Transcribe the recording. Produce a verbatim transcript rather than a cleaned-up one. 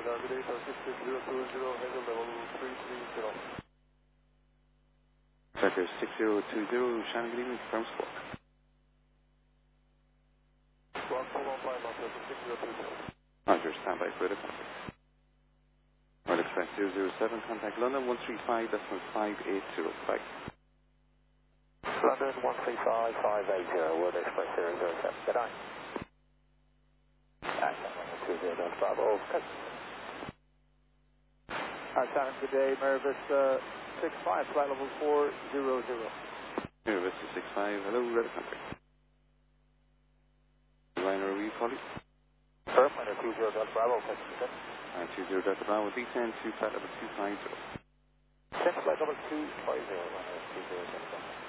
target eight six six zero two zero, Hegel level three three zero. Sector six zero two zero, Shannon, good evening, confirm squawk. Squawk four one five, Manchester six zero two zero. Roger, standby for the contact. Royal Express zero zero seven, contact London one three five, decimal five eight zero five. London one three five five eight zero, World Express zero zero seven. Good night. Accent one two zero Delta Bravo. Okay. Hi, Simon. Good day. Mervis uh, six five, flight level four zero zero. Here, Vista six five, hello, ready contact. Liner, are we calling? Firm, one two zero Delta Bravo. Okay. Uh, two zero Delta Bravo, descend to flight level two five zero. Send flight level two five zero, one two zero Delta Bravo.